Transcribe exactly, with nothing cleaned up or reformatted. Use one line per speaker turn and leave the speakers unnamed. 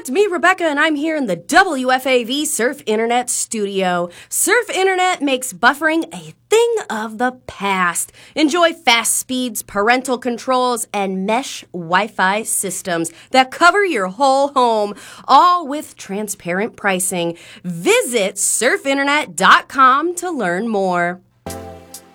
It's me, Rebecca, and I'm here in the W F A V Surf Internet studio. Surf Internet makes buffering a thing of the past. Enjoy fast speeds, parental controls, and mesh Wi-Fi systems that cover your whole home, all with transparent pricing. Visit surf internet dot com to learn more.